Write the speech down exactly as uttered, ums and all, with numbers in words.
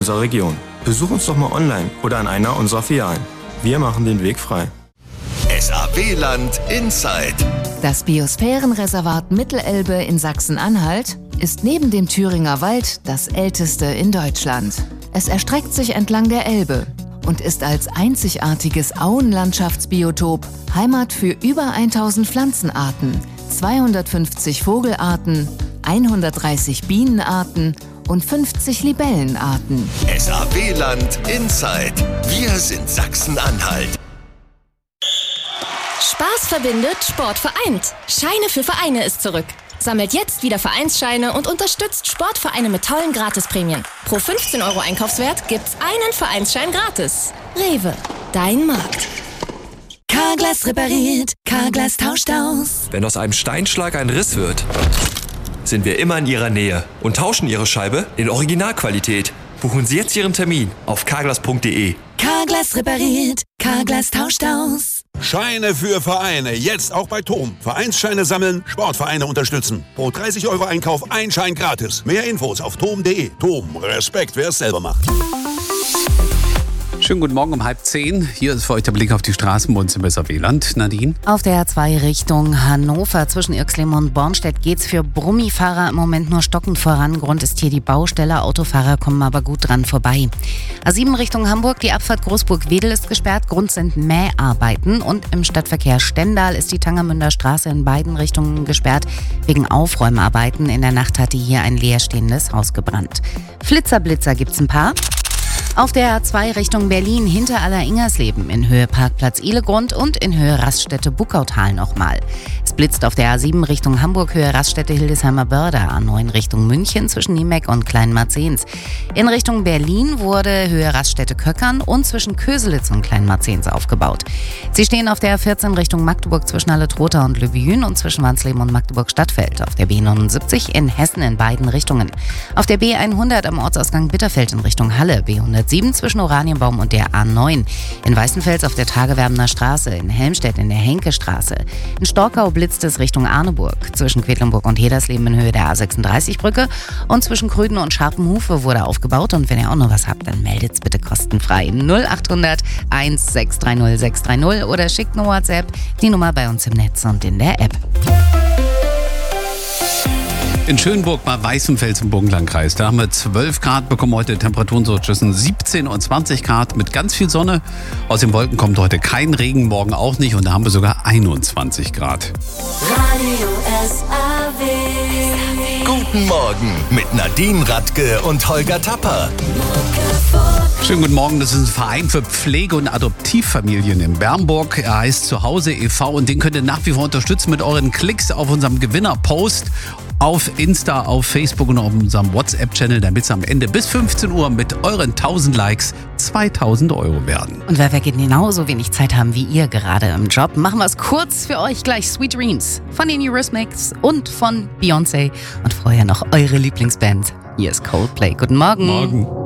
unserer Region. Besuch uns doch mal online oder an einer unserer Filialen. Wir machen den Weg frei. S A W-Land Inside. Das Biosphärenreservat Mittelelbe in Sachsen-Anhalt ist neben dem Thüringer Wald das älteste in Deutschland. Es erstreckt sich entlang der Elbe und ist als einzigartiges Auenlandschaftsbiotop Heimat für über tausend Pflanzenarten, zweihundertfünfzig Vogelarten, hundertdreißig Bienenarten und fünfzig Libellenarten. S A W-Land Inside. Wir sind Sachsen-Anhalt. Spaß verbindet, Sport vereint. Scheine für Vereine ist zurück. Sammelt jetzt wieder Vereinsscheine und unterstützt Sportvereine mit tollen Gratisprämien. Pro fünfzehn Euro Einkaufswert gibt's einen Vereinsschein gratis. Rewe, dein Markt. Carglass repariert, Carglass tauscht aus. Wenn aus einem Steinschlag ein Riss wird, sind wir immer in Ihrer Nähe und tauschen Ihre Scheibe in Originalqualität. Buchen Sie jetzt Ihren Termin auf carglass punkt de. Carglass repariert, Carglass tauscht aus. Scheine für Vereine, jetzt auch bei Tom. Vereinsscheine sammeln, Sportvereine unterstützen. Pro dreißig Euro Einkauf ein Schein gratis. Mehr Infos auf tom punkt de. Tom, Respekt, wer es selber macht. Schönen guten Morgen um halb zehn. Hier ist für euch der Blick auf die Straßen bei uns im S A W-Land. Nadine? Auf der A zwei Richtung Hannover zwischen Irxleben und Bornstedt geht's für Brummifahrer im Moment nur stockend voran. Grund ist hier die Baustelle. Autofahrer kommen aber gut dran vorbei. A sieben Richtung Hamburg, die Abfahrt Großburg-Wedel ist gesperrt. Grund sind Mäharbeiten. Und im Stadtverkehr Stendal ist die Tangermünder Straße in beiden Richtungen gesperrt. Wegen Aufräumarbeiten. In der Nacht hatte hier ein leerstehendes Haus gebrannt. Flitzerblitzer gibt's ein paar. Auf der A zwei Richtung Berlin hinter Aller-Ingersleben in Höhe Parkplatz Ihlegrund und in Höhe Raststätte Buckautal nochmal. Es blitzt auf der A sieben Richtung Hamburg Höhe Raststätte Hildesheimer Börde, A neun Richtung München zwischen Niemeck und Kleinmarzens. In Richtung Berlin wurde Höhe Raststätte Köckern und zwischen Köselitz und Kleinmarzens aufgebaut. Sie stehen auf der A vierzehn Richtung Magdeburg zwischen Halle-Trotha und Löbjün und zwischen Wansleben und Magdeburg-Stadtfeld. Auf der B neunundsiebzig in Hessen in beiden Richtungen. Auf der B hundert am Ortsausgang Bitterfeld in Richtung Halle, B hundertsieben zwischen Oranienbaum und der A neun. In Weißenfels auf der Tagewerbener Straße, in Helmstedt in der Henkestraße. In Storkau blitzt es Richtung Arneburg. Zwischen Quedlinburg und Hedersleben in Höhe der A sechsunddreißig Brücke. Und zwischen Kröden und Scharpenhufe wurde aufgebaut. Und wenn ihr auch noch was habt, dann meldet's bitte kostenfrei. null achthundert sechshundertsechzig dreißig sechshundert oder schickt eine WhatsApp. Die Nummer bei uns im Netz und in der App. In Schönburg bei Weißenfels im Burgenlandkreis. Da haben wir zwölf Grad, bekommen heute Temperaturen so zwischen siebzehn und zwanzig Grad mit ganz viel Sonne. Aus den Wolken kommt heute kein Regen, morgen auch nicht und da haben wir sogar einundzwanzig Grad. Radio S A W. Guten Morgen mit Nadine Radke und Holger Tapper. Schönen guten Morgen, das ist ein Verein für Pflege- und Adoptivfamilien in Bernburg. Er heißt Zuhause e V und den könnt ihr nach wie vor unterstützen mit euren Klicks auf unserem Gewinner-Post. Auf Insta, auf Facebook und auf unserem WhatsApp-Channel, damit es am Ende bis fünfzehn Uhr mit euren tausend Likes zweitausend Euro werden. Und weil wir genauso wenig Zeit haben wie ihr gerade im Job, machen wir es kurz für euch gleich. Sweet Dreams von den Eurythmics und von Beyoncé. Und vorher noch eure Lieblingsband. Hier ist Coldplay. Guten Morgen. Morgen.